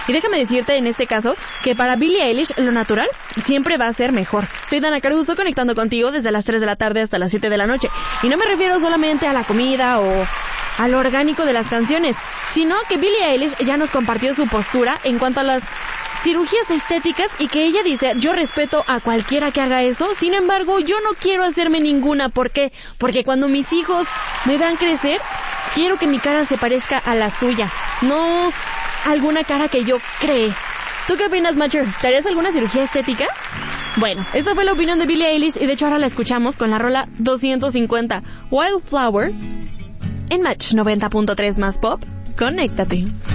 Y déjame decirte en este caso que para Billie Eilish lo natural siempre va a ser mejor. Soy Dana Caruso conectando contigo desde las 3 de la tarde hasta las 7 de la noche. Y no me refiero solamente a la comida o a lo orgánico de las canciones, sino que Billie Eilish ya nos compartió su postura en cuanto a las cirugías estéticas y que ella dice, yo respeto a cualquiera que haga eso, sin embargo yo no quiero hacerme ninguna. ¿Por qué? Porque cuando mis hijos me vean crecer, quiero que mi cara se parezca a la suya, no alguna cara que yo cree. ¿Tú qué opinas, Matcher? ¿Te harías alguna cirugía estética? Bueno, esta fue la opinión de Billie Eilish y de hecho ahora la escuchamos con la rola 250, Wildflower, en Match 90.3 más pop. Conéctate.